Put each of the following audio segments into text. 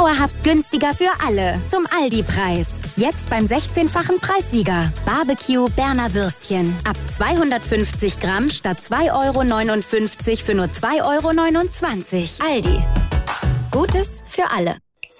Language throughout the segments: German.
Dauerhaft günstiger für alle. Zum Aldi-Preis. Jetzt beim 16-fachen Preissieger. Barbecue Berner Würstchen. Ab 250 Gramm statt 2,59 € für nur 2,29 €. Aldi. Gutes für alle.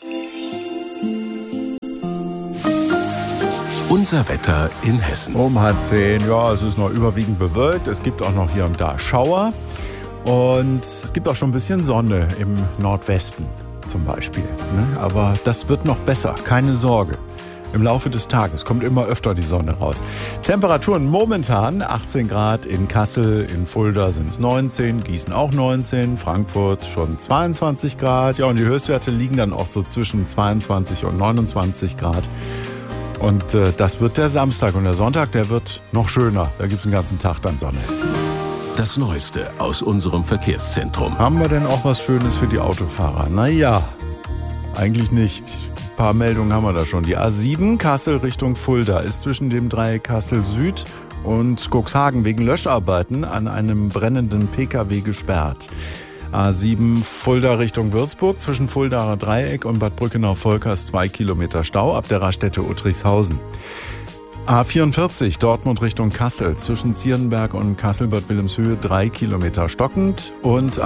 Unser Wetter in Hessen. Um 9:30, ja, es ist noch überwiegend bewölkt. Es gibt auch noch hier und da Schauer. Und es gibt auch schon ein bisschen Sonne im Nordwesten zum Beispiel. Ne? Aber das wird noch besser, keine Sorge. Im Laufe des Tages kommt immer öfter die Sonne raus. Temperaturen momentan 18 Grad in Kassel, in Fulda sind es 19, Gießen auch 19, Frankfurt schon 22 Grad. Ja, und die Höchstwerte liegen dann auch so zwischen 22 und 29 Grad. Und das wird der Samstag. Und der Sonntag, der wird noch schöner. Da gibt es den ganzen Tag dann Sonne. Das Neueste aus unserem Verkehrszentrum. Haben wir denn auch was Schönes für die Autofahrer? Naja, eigentlich nicht. Ein paar Meldungen haben wir da schon. Die A7 Kassel Richtung Fulda ist zwischen dem Dreieck Kassel Süd und Cuxhagen wegen Löscharbeiten an einem brennenden Pkw gesperrt. A7 Fulda Richtung Würzburg zwischen Fuldaer Dreieck und Bad Brückenau-Volkers 2 Kilometer Stau ab der Raststätte Uttrichshausen. A44 Dortmund Richtung Kassel zwischen Zierenberg und Kassel-Bad Wilhelmshöhe 3 Kilometer stockend und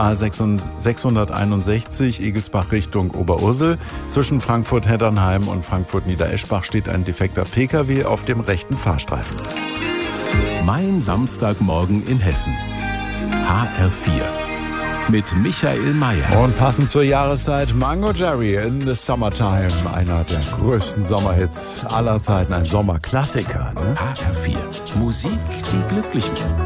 A661 Egelsbach Richtung Oberursel zwischen Frankfurt-Heddernheim und Frankfurt-Niedereschbach steht ein defekter Pkw auf dem rechten Fahrstreifen. Mein Samstagmorgen in Hessen. HR4. Mit Michael Mayer. Und passend zur Jahreszeit Mango Jerry in the Summertime. Einer der größten Sommerhits aller Zeiten. Ein Sommerklassiker. Ne? HR4. Musik, die glücklich macht.